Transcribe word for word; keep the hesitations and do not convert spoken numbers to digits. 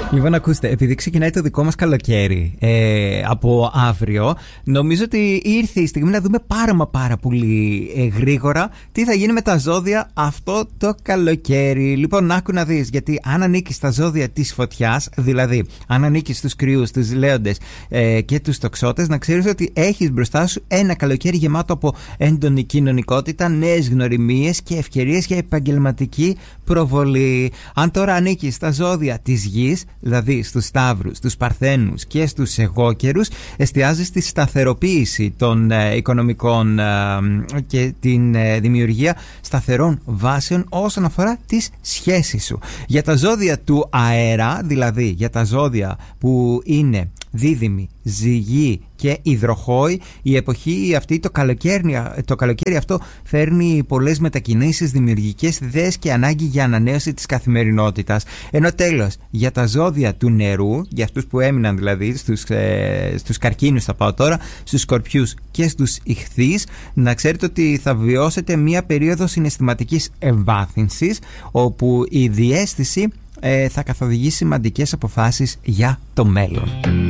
Λοιπόν, ακούστε, επειδή ξεκινάει το δικό μας καλοκαίρι ε, από αύριο, νομίζω ότι ήρθε η στιγμή να δούμε πάρα μα πάρα πολύ ε, γρήγορα τι θα γίνει με τα ζώδια αυτό το καλοκαίρι. Λοιπόν, άκου να δεις, γιατί αν ανήκεις στα ζώδια της φωτιάς, δηλαδή αν ανήκεις στους κρυούς, τους λέοντες ε, και τους τοξότες, να ξέρεις ότι έχεις μπροστά σου ένα καλοκαίρι γεμάτο από έντονη κοινωνικότητα, νέες γνωριμίες και ευκαιρίες για επαγγελματική προβολή. Αν τώρα ανήκεις στα ζώδια της γης, δηλαδή στους Σταύρους, στους Παρθένους και στους Εγώκερους, εστιάζει στη σταθεροποίηση των ε, οικονομικών ε, και την ε, δημιουργία σταθερών βάσεων όσον αφορά τις σχέσεις σου. Για τα ζώδια του αέρα, δηλαδή για τα ζώδια που είναι Δίδυμοι, Ζυγοί και Υδροχόοι, η εποχή αυτή, το καλοκαίρι, το καλοκαίρι αυτό φέρνει πολλές μετακινήσεις, δημιουργικές ιδέες και ανάγκη για ανανέωση της καθημερινότητας. Ενώ τέλος, για τα ζώδια του νερού, για αυτούς που έμειναν δηλαδή, στους, ε, στους καρκίνους θα πάω τώρα, στους σκορπιούς και στους ιχθύς, να ξέρετε ότι θα βιώσετε μία περίοδο συναισθηματικής εμβάθυνσης, όπου η διαίσθηση ε, θα καθοδηγήσει σημαντικές αποφάσεις για το μέλλον.